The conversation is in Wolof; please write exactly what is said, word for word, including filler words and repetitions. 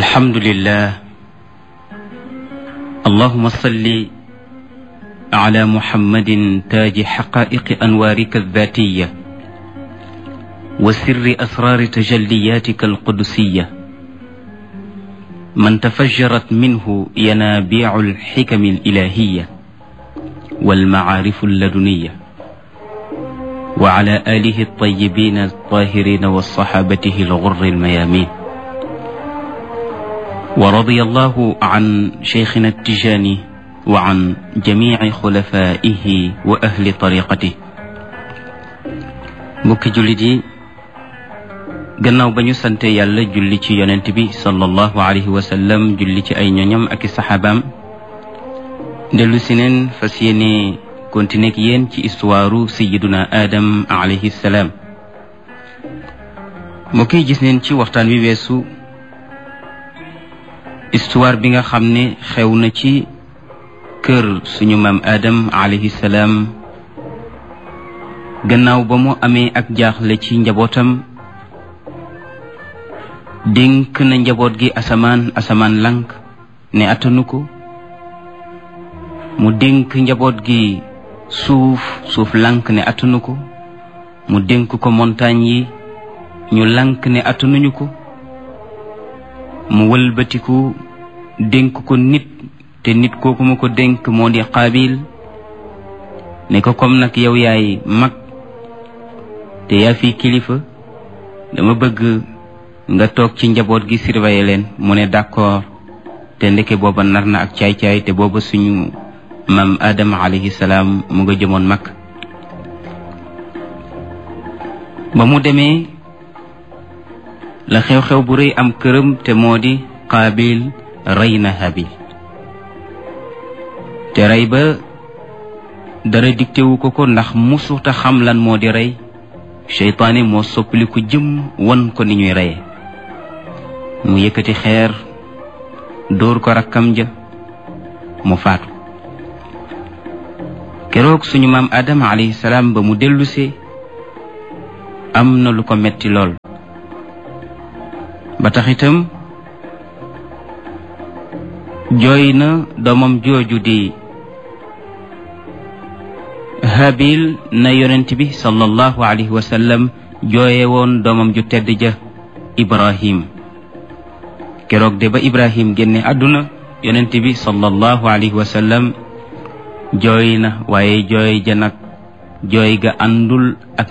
الحمد لله. اللهم صل على محمد تاج حقائق أنوارك الذاتية وسر أسرار تجلياتك القدسية، من تفجرت منه ينابيع الحكم الإلهية والمعارف اللدنية، وعلى آله الطيبين الطاهرين وصحابته الغر الميامين. ورضي الله عن شيخنا التجاني وعن جميع خلفائه وأهل طريقته. mbokki jullit yi, gannaaw ba ñu sante yàlla julli ci yonent bi sallallahu alayhi wa sallam, julli ci ay ñoñam ak i saxaabaam, dellu si neen fas yéene continuer ak yéen ci histoire sayiduna Adam alayhi salaam. mbokk yi, gis neen ci waxtaan wi weesu histoire bi nga xam ne xew na ci kër suñu maam Adam alayhi salaam gannaaw ba mu amee ak jaaxle ci njabootam. dénk na njaboot gi asamaan asamaan lank ne attanu ko. mu dénk njaboot gi suuf suuf lank ne attanu ko. mu dénk ko montagne yi ñu lank ne attanuñu ko. mu wëlbatiku dénk ko nit, te nit kooku ma ko dénk moo di Qaabil, ne ko comme nag yow yaay mag te yaa fi kilifa, dama bëgg nga toog ci njaboot gi surveiller leen. mu ne d'accord, te ndeke booba nar na ak caay-caay, te booba suñu maam Adam alayhi salaam mu nga jëmoon mag. ba mu demee la xew-xew bu rëy am këram, te moo di Qaabil rey na Haabil. te rey ba dara diktewu ko ko, ndax musuta xam lan moo di rey. seytaane moo soppali ko jëm wan ko ni ñuy reye. mu yëkkati xeer dóor ko rakkam ja, mu faatu. keroog suñu maam Adama alayhi salaam ba mu dellusee am na lu ko metti lool. ba tax itam jooy na doomam jooju di Haabil na yonent bi sallallahu alayhi wa sallam jooye woon doomam ju tedd ja Ibrahim. keroog de ba Ibrahim génne àdduna, yonent bi sallallahu alayhi wa sallam jooy na, waaye jooy ja nag jooy ga àndul ak